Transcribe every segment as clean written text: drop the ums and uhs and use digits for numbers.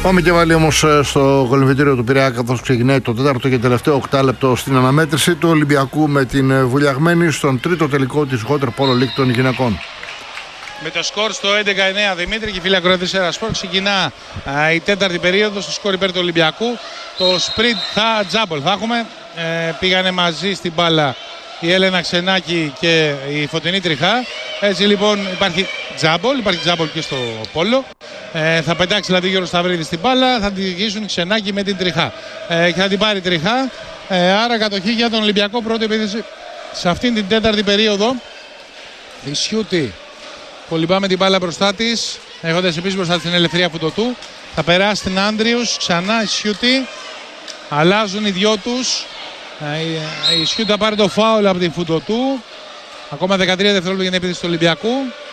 Πάμε και βάλει όμως στο κολυμβητήριο του Πειραιά, καθώς ξεκινάει το τέταρτο και τελευταίο οκτάλεπτο στην αναμέτρηση του Ολυμπιακού με την Βουλιαγμένη στον τρίτο τελικό της Water Polo League των γυναικών. Με το σκορ στο 11-9, Δημήτρη και φίλοι ακροατές Σπορ, ξεκινά η τέταρτη περίοδο στο σκορ υπέρ του Ολυμπιακού. Το sprint τζάμπολ θα έχουμε. Πήγανε μαζί στην μπάλα η Έλενα Ξενάκη και η Φωτεινή Τριχά. Έτσι λοιπόν υπάρχει τζάμπολ και στο πόλο. Θα πετάξει δηλαδή Γιώργος Σταυρίδης στην μπάλα, θα την διηγήσουν οι Ξενάκη με την Τριχά. Και θα την πάρει η Τριχά. Άρα κατοχή για τον Ολυμπιακό, πρώτη επίθεση σε αυτήν την τέταρτη περίοδο. Η Σιούτη κολυμπά με την μπάλα μπροστά της, έχοντας επίσης μπροστά την Ελευθερία Φουντοτού. Θα περάσει την Άντριους, ξανά η Σιούτη. Αλλάζουν οι δυο τους. Η Σιούτη θα πάρει το φάουλ από την Φουντοτού. Ακόμα 13 δευτερόλεπτα για την επίθεση του Ολυμπιακού.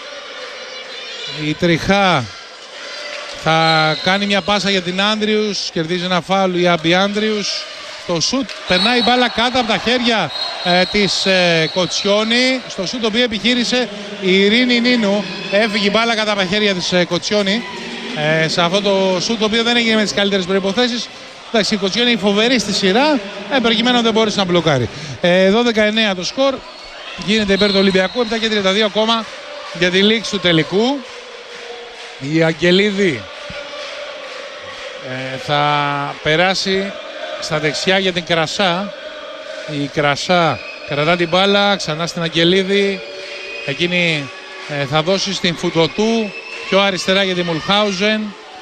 Η Τριχά θα κάνει μια πάσα για την Άντριους, κερδίζει ένα φάουλ η Άμπι Άντριους. Το σουτ περνάει η μπάλα κάτω από τα χέρια της Κοτσιόνη. Στο σουτ το οποίο επιχείρησε η Ειρήνη Νίνου. Έφυγε η μπάλα κάτω από τα χέρια της Κοτσιόνη. Σε αυτό το σουτ το οποίο δεν έγινε με τις καλύτερες προϋποθέσεις. Εντάξει, η Κοτσιόνη είναι φοβερή στη σειρά. Προκειμένου δεν μπόρεσε να μπλοκάρει. 12-9 το σκορ. Γίνεται υπέρ του Ολυμπιακού. 7 και 32 ακόμα για τη λήξη του τελικού. Η Αγγελίδη θα περάσει στα δεξιά για την Κρασά. Η Κρασά κρατά την μπάλα ξανά στην Αγγελίδη. Εκείνη θα δώσει στην Φουντοτού. Πιο αριστερά για τη Μουλχάουζεν.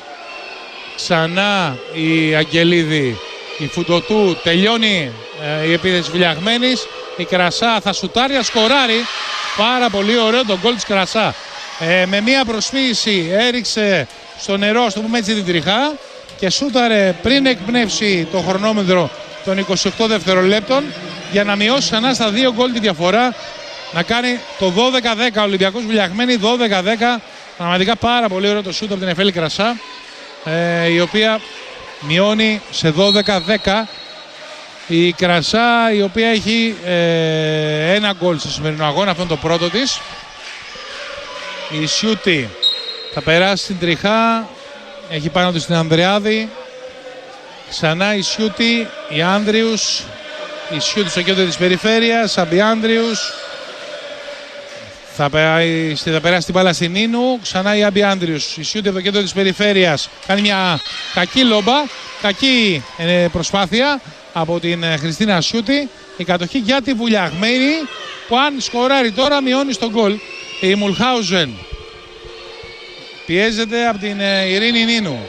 Ξανά η Αγγελίδη. Η Φουντοτού τελειώνει η επίθεση Βουλιαγμένης. Η Κρασά θα σουτάρει, θα σκοράρει. Πάρα πολύ ωραίο το γκολ της Κρασά. Με μία προσποίηση έριξε στο νερό, στο πούμε έτσι, την Τριχά και σούταρε πριν εκπνεύσει το χρονόμετρο των 28 δευτερολέπτων για να μειώσει ξανά στα 2 γκολ τη διαφορά, να κάνει το 12-10. Ολυμπιακός Βουλιαγμένη 12-10. Πραγματικά πάρα πολύ ωραίο το σούτ από την Εφέλη Κρασά, η οποία μειώνει σε 12-10. Η Κρασά, η οποία έχει ένα γκολ στο σημερινό αγώνα, αυτό είναι το πρώτο της. Η Σιούτη θα περάσει στην Τριχά, έχει πάνω της την Ανδρεάδη. Ξανά η Σιούτη, η Άνδριους, η Σιούτη στο κέντρο της περιφέρειας, Αμπι Άνδριους. Θα περάσει την μπάλα στην Νίνου, ξανά η Άμπι Άντριους. Η Σιούτη από το κέντρο της περιφέρειας κάνει μια κακή λόμπα, κακή προσπάθεια από την Χριστίνα Σιούτη. Η κατοχή για τη Βουλιαγμένη, που αν σκοράρει τώρα μειώνει στον γκολ. Η Μουλχάουζεν πιέζεται από την Ειρήνη Νίνου.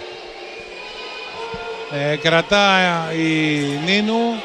Κρατά η Νίνου.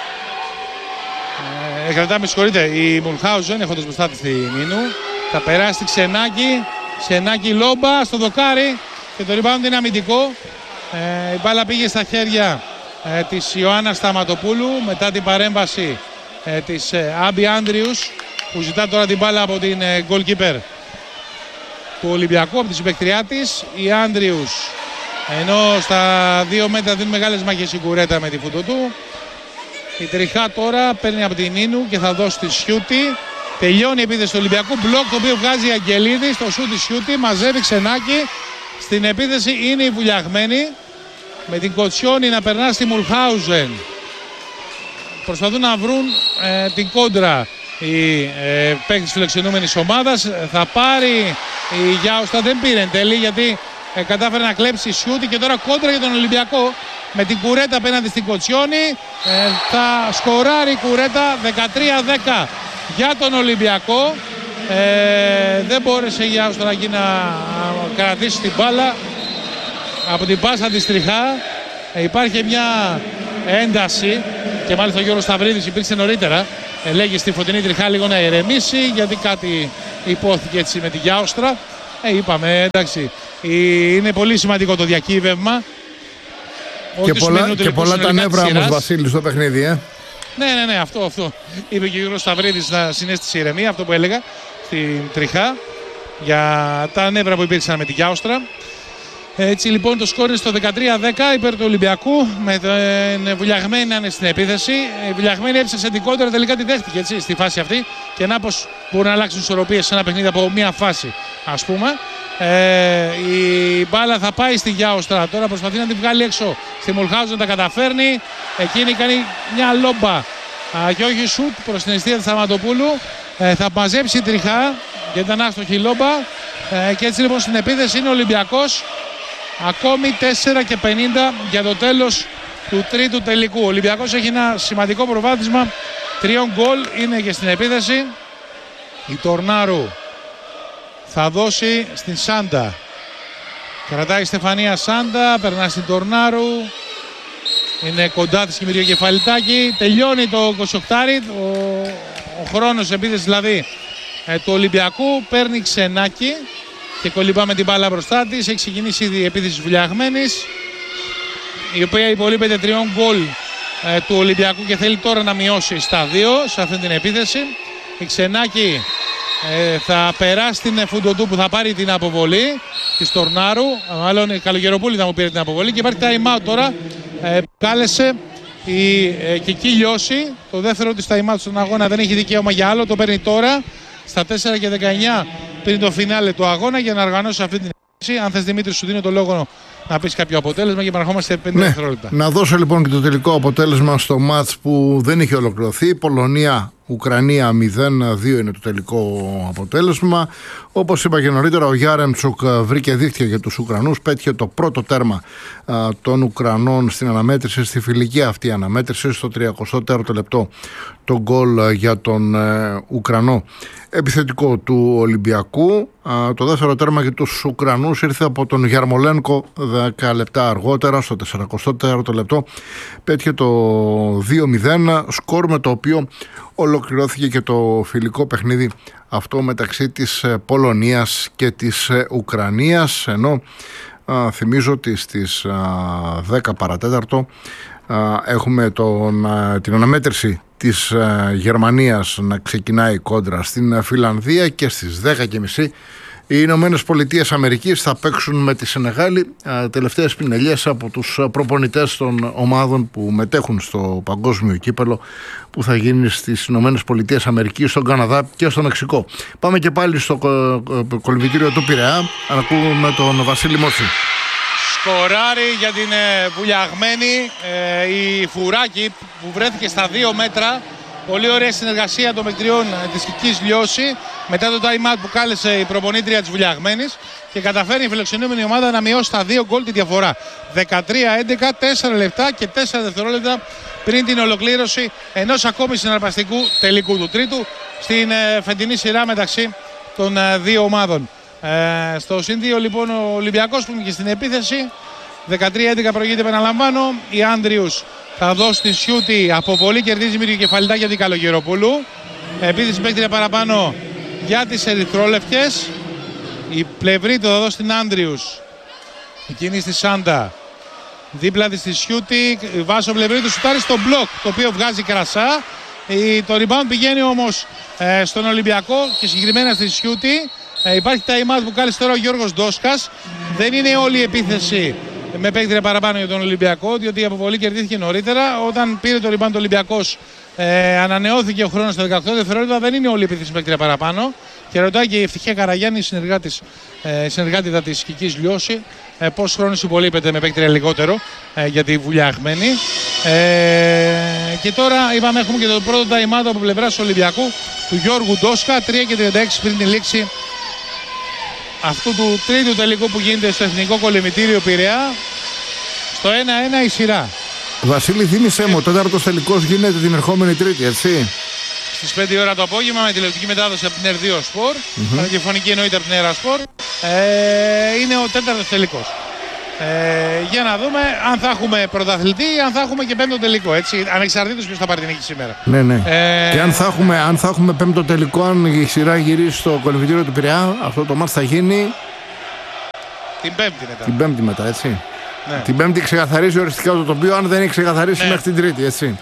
Κρατά, με συγχωρείτε, η Μουλχάουζεν έχοντας μπροστά τη Νίνου. Θα περάσει τη Ξενάκη. Ξενάκη λόμπα στο δοκάρι και το rebound είναι αμυντικό. Η μπάλα πήγε στα χέρια της Ιωάννα Σταματοπούλου μετά την παρέμβαση της Άμπι Άντριους, που ζητά τώρα την μπάλα από την goalkeeper του Ολυμπιακού, από τη συμπαικτριά της. Η Άντριους, ενώ στα 2 μέτρα δίνουν μεγάλες μάχες η Κουρέτα με τη Φουντοτού. Η Τριχά τώρα παίρνει από την Νίνου και θα δώσει τη Σιούτη. Τελειώνει η επίθεση του Ολυμπιακού. Μπλοκ το οποίο βγάζει η Αγγελίδη στο σούτ τη Σιούτη. Μαζεύει Ξενάκη. Στην επίθεση είναι η Βουλιαγμένη, με την Κοτσιόνη να περνά στη Μουλχάουζεν. Προσπαθούν να βρουν την κόντρα οι παίκτες φιλοξενούμενης ομάδας. Θα πάρει η Γιάουστα, δεν πήρε εν τέλει γιατί κατάφερε να κλέψει η Σιούτη. Και τώρα κόντρα για τον Ολυμπιακό με την Κουρέτα απέναντι στην Κοτσιόνη. Θα σκοράρει η Κουρέτα 13-10 για τον Ολυμπιακό. Δεν μπόρεσε η Γιάουστα εκεί να κρατήσει την μπάλα από την πάσα της Τριχά. Υπάρχει μια ένταση και μάλιστα ο Γιώργος Σταυρίδης υπήρξε νωρίτερα. Λέγει στη Φωτεινή Τριχά λίγο να ηρεμήσει γιατί κάτι υπόθηκε έτσι με τη Γιάουστρα. Είπαμε, εντάξει, είναι πολύ σημαντικό το διακύβευμα. Και πολλά τα νεύρα όμως, Βασίλη, στο παιχνίδι, Ναι, αυτό. Είπε και ο Γιώργος Σταυρίδης να συνέστησε ηρεμία, αυτό που έλεγα στην Τριχά, για τα νεύρα που υπήρξαν με τη Γιάουστρα. Έτσι λοιπόν το σκόρ είναι στο 13-10 υπέρ του Ολυμπιακού, με την Βουλιαγμένη να είναι στην επίθεση. Η Βουλιαγμένη έψαξε την κόντρα, τελικά τη δέχτηκε έτσι, στη φάση αυτή. Και να πως μπορούν να αλλάξουν ισορροπίες σε ένα παιχνίδι από μία φάση, ας πούμε. Η μπάλα θα πάει στη Γιάουστρα. Τώρα προσπαθεί να την βγάλει έξω. Στη Μουλχάουζεν τα καταφέρνει. Εκείνη κάνει μια λόμπα και όχι σουτ προς την αιστεία της Σταματοπούλου. Θα μαζέψει τριχά και ήταν άστοχη η λόμπα. Και έτσι λοιπόν στην επίθεση είναι ο Ολυμπιακός. Ακόμη 4:50 για το τέλος του τρίτου τελικού. Ο Ολυμπιακός έχει ένα σημαντικό προβάδισμα 3 γκολ. Είναι και στην επίθεση. Η Τορνάρου θα δώσει στην Σάντα. Κρατάει η Στεφανία Σάντα, περνά στην Τορνάρου. Είναι κοντά της και με το κεφαλιτάκι. Τελειώνει το 28, ο χρόνος επίθεσης δηλαδή του Ολυμπιακού. Παίρνει Ξενάκη και κολυμπά με την μπάλα μπροστά της. Έχει ξεκινήσει η επίθεση Βουλιαγμένης, η οποία υπολείπεται 3 γκολ του Ολυμπιακού και θέλει τώρα να μειώσει στα 2 σε αυτή την επίθεση. Η Ξενάκη θα περάσει την Φουντοντού που θα πάρει την αποβολή της Τορνάρου. Μάλλον η Καλογεροπούλη θα μου πήρε την αποβολή και υπάρχει time out τώρα. Κάλεσε η Κική Λιώση. Το δεύτερο της time out στον αγώνα, δεν έχει δικαίωμα για άλλο. Το παίρνει τώρα στα 4:19 πριν το φινάλε του αγώνα για να οργανώσει αυτή την επίθεση. Αν θες, Δημήτρη, σου δίνω το λόγο να πεις κάποιο αποτέλεσμα και επαναρχόμαστε σε 5 δευτερόλεπτα. Να δώσω λοιπόν και το τελικό αποτέλεσμα στο μάτς που δεν είχε ολοκληρωθεί. Πολωνία-Ουκρανία 0-2 είναι το τελικό αποτέλεσμα. Όπως είπα και νωρίτερα, ο Γιάρεμτσουκ βρήκε δίχτυα για τους Ουκρανούς. Πέτυχε το πρώτο τέρμα των Ουκρανών στην αναμέτρηση, στη φιλική αυτή αναμέτρηση, στο 34ο λεπτό το γκολ για τον Ουκρανό επιθετικό του Ολυμπιακού. Το δεύτερο τέρμα για τους Ουκρανούς ήρθε από τον Γιαρμολένκο 10 λεπτά αργότερα, στο 44ο λεπτό. Πέτυχε το 2-0, σκορ με το οποίο ολοκληρώθηκε και το φιλικό παιχνίδι αυτό μεταξύ της Πολωνίας και της Ουκρανίας, ενώ θυμίζω ότι στις 10 παρατέταρτο έχουμε την αναμέτρηση της Γερμανίας να ξεκινάει κόντρα στην Φιλανδία και στις 10:30 οι Ηνωμένες Πολιτείες Αμερικής θα παίξουν με τη Σενεγάλη. Τελευταίες πινελιές από τους προπονητές των ομάδων που μετέχουν στο παγκόσμιο κύπελο που θα γίνει στις Ηνωμένες Πολιτείες Αμερικής, στον Καναδά και στο Μεξικό. Πάμε και πάλι στο κολυμβητήριο του Πειραιά. Ανακούμε τον Βασίλη Μόρφη. Σκοράρει για την Βουλιαγμένη η Φουράκη που βρέθηκε στα 2 μέτρα. Πολύ ωραία συνεργασία των παικτριών της Κικής Λιώση μετά το time out που κάλεσε η προπονήτρια της Βουλιαγμένης και καταφέρει η φιλοξενούμενη ομάδα να μειώσει στα 2 γκολ τη διαφορά. 13-11, 4 λεπτά και 4 δευτερόλεπτα πριν την ολοκλήρωση ενός ακόμη συναρπαστικού τελικού του τρίτου στην φετινή σειρά μεταξύ των δύο ομάδων. Στο συν 2 λοιπόν ο Ολυμπιακός που είναι και στην επίθεση. 13-11 προηγείται, επαναλαμβάνω. Η Άντριους θα δώσει τη Σιούτη αποβολή, κερδίζει με το κεφαλιτάκι για την Καλογεροπούλου. Επίθεση παίκτρια παραπάνω για τις ερυθρόλευκες. Η Πλευρίτο θα δώσει την Άντριους. Η κίνηση στη Σάντα. Δίπλα της στη Σιούτη. Βάσο Πλευρίτο σουτάρει στο μπλοκ, το οποίο βγάζει κρασά. Το rebound πηγαίνει όμως στον Ολυμπιακό και συγκεκριμένα στη Σιούτη. Υπάρχει time out που κάλεσε τώρα ο Γιώργος Ντόσκας. Δεν είναι όλη η επίθεση με παίκτρια παραπάνω για τον Ολυμπιακό, διότι η αποβολή κερδίθηκε νωρίτερα. Όταν πήρε το rebound ο Ολυμπιακός, ανανεώθηκε ο χρόνος στα 18 δευτερόλεπτα. Δεν είναι όλη η επίθεση με παίκτρια παραπάνω. Και ρωτάει και η Ευτυχία Καραγιάννη, συνεργάτηδα της Κικής Λιώση, πόσος χρόνος υπολείπεται με παίκτρια λιγότερο για τη Βουλιαγμένη. Και τώρα είπαμε έχουμε και το πρώτο time out από πλευράς του Ολυμπιακού του Γιώργου Ντόσκα, 3:36 πριν την λήξη αυτού του τρίτου τελικού που γίνεται στο Εθνικό Κολυμβητήριο Πειραιά. Στο 1-1 η σειρά. Βασίλη, θύμισέ μου, ο τέταρτος τελικός γίνεται την ερχόμενη Τρίτη, έτσι. Στις 5 ώρα το απόγευμα με τηλεοπτική μετάδοση από την R2 Sport, ραδιοφωνική εννοείται από την Era Sport. Είναι ο τέταρτος τελικός. Για να δούμε αν θα έχουμε πρωταθλητή ή αν θα έχουμε και πέμπτο τελικό, έτσι, ανεξαρτήτως ποιος θα πάρει την νίκη σήμερα. Ναι, ναι. Και αν θα έχουμε πέμπτο τελικό, αν η σειρά γυρίσει στο κολυμβητήριο του Πειραιά, αυτό το μάτς θα γίνει την Πέμπτη μετά. Την Πέμπτη μετά, έτσι. Ναι. Την Πέμπτη ξεκαθαρίζει οριστικά το τοπίο, αν δεν έχει ξεκαθαρίσει μέχρι την Τρίτη, έτσι.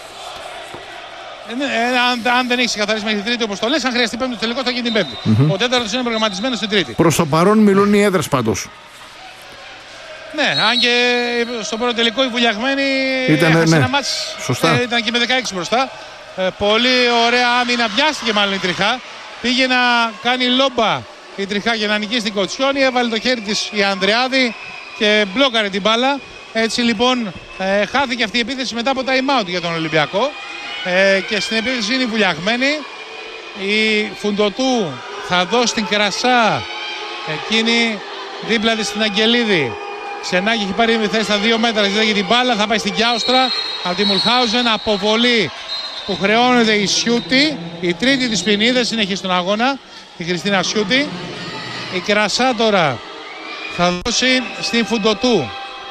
Αν δεν έχει ξεκαθαρίσει μέχρι την Τρίτη, όπως το λες, αν χρειαστεί πέμπτο τελικό θα γίνει την Πέμπτη. Ο τέταρτος είναι προγραμματισμένος στην Τρίτη. Προς το παρόν μιλούν οι έδρες πάντως. Ναι, αν και στο πρώτο τελικό η Βουλιαγμένη έχασε ένα μάτς, ήταν και με 16 μπροστά. Πολύ ωραία άμυνα, πιάστηκε μάλλον η τριχά. Πήγε να κάνει λόμπα η τριχά για να νικήσει την Κοτσιόνη. Έβαλε το χέρι της η Ανδρεάδη και μπλόκαρε την μπάλα. Έτσι λοιπόν χάθηκε αυτή η επίθεση μετά από time out για τον Ολυμπιακό. Και στην επίθεση είναι η Βουλιαγμένη. Η Φουντοτού θα δώσει την Κρασά, εκείνη δίπλα της στην Αγγελίδη. Ξενάκη έχει πάρει θέση στα 2 μέτρα, ζητάει την μπάλα, θα πάει στην Γιάουστρα από τη Μουλχάουζεν. Αποβολή που χρεώνεται η Σιούτη, η τρίτη της ποινίδας, συνεχίζει στον αγώνα, η Χριστίνα Σιούτη. Η Κρασά τώρα θα δώσει στην Φουντοτού.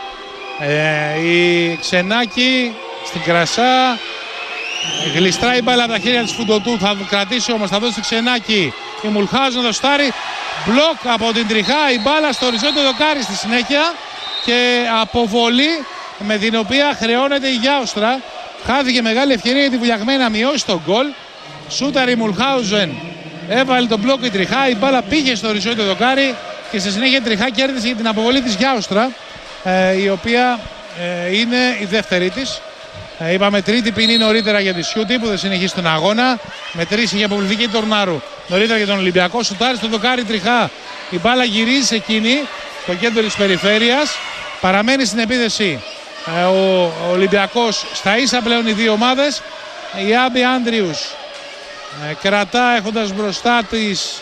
Η Ξενάκη στην Κρασά. Γλιστράει η μπάλα από τα χέρια της Φουντοτού, θα κρατήσει όμως, θα δώσει στη Ξενάκη. Η Μουλχάουζεν το στάρει, μπλοκ από την τριχά, η μπάλα στο οριζόντιο δοκάρι στη συνέχεια και αποβολή με την οποία χρεώνεται η Γιάουστρα. Χάθηκε μεγάλη ευκαιρία για τη Βουλιαγμένη να μειώσει τον γκολ. Σούταρη η Μουλχάουζεν, έβαλε τον μπλοκ η τριχά, η μπάλα πήγε στο οριζόντιο δοκάρι και στη συνέχεια η τριχά κέρδισε για την αποβολή της Γιάουστρα, η οποία είναι η δεύτερη της. Είπαμε τρίτη ποινή νωρίτερα για τη Σιούτη που θα συνεχίσει τον αγώνα. Με 3 είχε αποβληθεί και η Τορνάρου νωρίτερα για τον Ολυμπιακό. Σουτάρει στο δοκάρι τριχά. Η μπάλα γυρίζει σε εκείνη, στο κέντρο της περιφέρειας. Παραμένει στην επίθεση ο Ολυμπιακός. Στα ίσα πλέον οι δύο ομάδες. Η Άμπι Άντριους κρατά έχοντας μπροστά της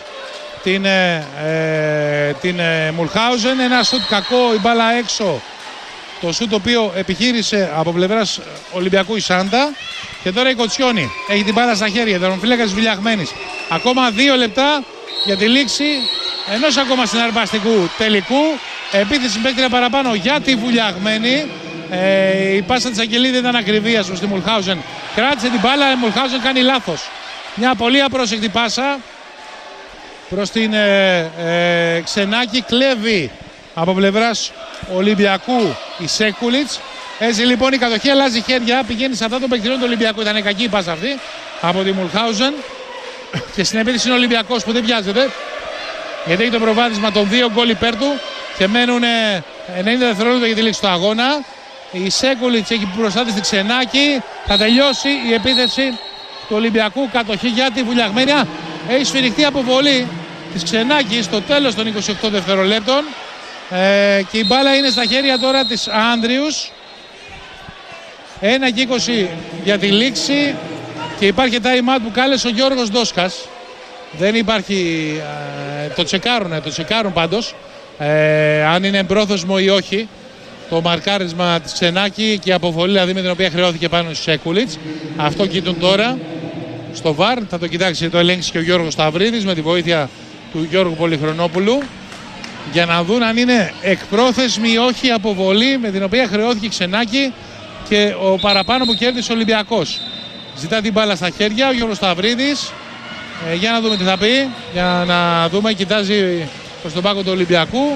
την Μουλχάουζεν. Ένα σουτ κακό, η μπάλα έξω. Το σουτ το οποίο επιχείρησε από πλευράς Ολυμπιακού η Σάντα. Και τώρα η Κοτσιόνη έχει την μπάλα στα χέρια. Τερματοφύλακας της Βουλιαγμένης. Ακόμα 2 λεπτά για τη λήξη ενός ακόμα συναρπαστικού τελικού. Επίθεση παίκτρια παραπάνω για τη Βουλιαγμένη. Η πάσα της Αγγελίδη ήταν ακριβή προς τη Μουλχάουζεν. Κράτησε την μπάλα, η Μουλχάουζεν κάνει λάθος. Μια πολύ απρόσεκτη πάσα προς την Ξενάκη. Κλέβει από πλευράς Ολυμπιακού η Σέκουλιτς. Έτσι λοιπόν η κατοχή αλλάζει χέρια, πηγαίνει σε αυτά των παικτηριών του Ολυμπιακού. Ήταν κακή η πάσα αυτή από τη Μουλχάουζεν. Και στην επίθεση είναι ο Ολυμπιακός που δεν πιάζεται, γιατί έχει το προβάδισμα των 2 γκολ υπέρ του και μένουν 90 δευτερόλεπτα για τη λήξη του αγώνα. Η Σέκουλιτς έχει μπροστά της τη Ξενάκη. Θα τελειώσει η επίθεση του Ολυμπιακού. Κατοχή για τη Βουλιαγμένη. Έχει σφυριχτεί αποβολή της Ξενάκη στο τέλος των 28 δευτερολέπτων. Και η μπάλα είναι στα χέρια τώρα της Άντριους. 1:20 για τη λήξη. Και υπάρχει time out που κάλεσε ο Γιώργος Ντόσκας. Δεν υπάρχει, το τσεκάρουν πάντως, αν είναι εμπρόθεσμο ή όχι το μαρκάρισμα της Ξενάκη και η αποβολή δηλαδή με την οποία χρεώθηκε πάνω στη Σέκουλιτς. Αυτό κοιτούν τώρα στο VAR, θα το κοιτάξει, το ελέγξει και ο Γιώργος Σταυρίδης με τη βοήθεια του Γιώργου Πολυχρονόπουλου για να δουν αν είναι εκπρόθεσμη ή όχι η αποβολή με την οποία χρεώθηκε η Ξενάκη και ο παραπάνω που κέρδισε ο Ολυμπιακός. Ζητά την μπάλα στα χέρια ο Γιώργος Σταυρίδης. Για να δούμε τι θα πει. Για να δούμε, κοιτάζει προς τον πάγκο του Ολυμπιακού.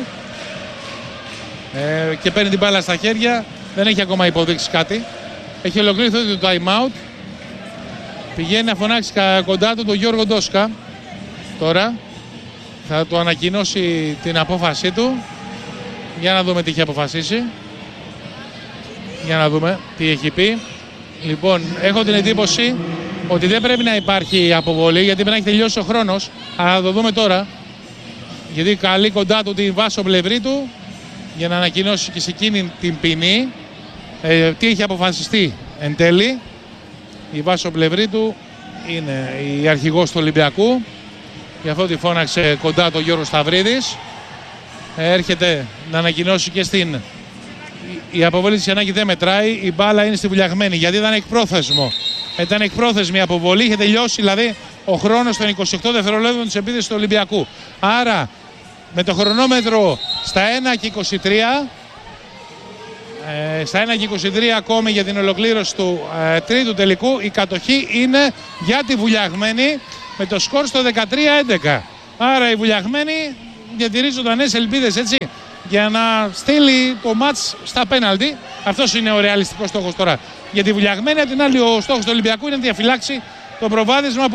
Και παίρνει την μπάλα στα χέρια. Δεν έχει ακόμα υποδείξει κάτι. Έχει ολοκληρωθεί το time out. Πηγαίνει να φωνάξει κοντά του τον Γιώργο Ντόσκα. Τώρα θα του ανακοινώσει την απόφασή του. Για να δούμε τι έχει αποφασίσει. Για να δούμε τι έχει πει. Λοιπόν, έχω την εντύπωση ότι δεν πρέπει να υπάρχει αποβολή γιατί πρέπει να έχει τελειώσει ο χρόνος. Αλλά θα το δούμε τώρα. Γιατί καλεί κοντά του την Βάσο Πλευρίτου για να ανακοινώσει και σε εκείνη την ποινή. Τι έχει αποφασιστεί εν τέλει. Η Βάσο Πλευρίτου είναι η αρχηγός του Ολυμπιακού. Γι' αυτό τη φώναξε κοντά το Γιώργο Σταυρίδης. Έρχεται να ανακοινώσει και στην... Η αποβολή της Ιαννάκη δεν μετράει, η μπάλα είναι στη Βουλιαγμένη γιατί ήταν εκπρόθεσμο. Ήταν εκπρόθεσμη η αποβολή, είχε τελειώσει δηλαδή ο χρόνος των 28 δευτερολέπτων της επίθεσης του Ολυμπιακού. Άρα με το χρονόμετρο στα 1:23, στα 1:23 ακόμη για την ολοκλήρωση του τρίτου τελικού, η κατοχή είναι για τη Βουλιαγμένη με το σκορ στο 13-11. Άρα η Βουλιαγμένη διατηρεί ζωντανές ελπίδες, έτσι, για να στείλει το μάτς στα πέναλτι. Αυτός είναι ο ρεαλιστικός στόχος τώρα για τη Βουλιαγμένη. Απ' την άλλη ο στόχος του Ολυμπιακού είναι να διαφυλάξει το προβάδισμα που